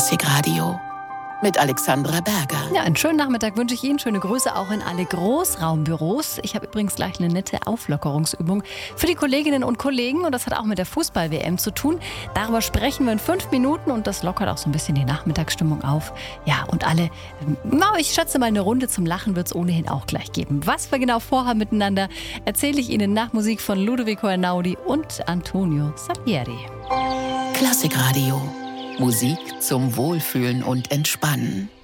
Klassikradio mit Alexandra Berger. Ja, einen schönen Nachmittag wünsche ich Ihnen. Schöne Grüße auch in alle Großraumbüros. Ich habe übrigens gleich eine nette Auflockerungsübung für die Kolleginnen und Kollegen. Und das hat auch mit der Fußball-WM zu tun. Darüber sprechen wir in 5 Minuten und das lockert auch so ein bisschen die Nachmittagsstimmung auf. Ja, und alle, ich schätze mal, eine Runde zum Lachen wird es ohnehin auch gleich geben. Was wir genau vorhaben miteinander, erzähle ich Ihnen nach Musik von Ludovico Einaudi und Antonio Salieri. Klassikradio. Musik zum Wohlfühlen und Entspannen.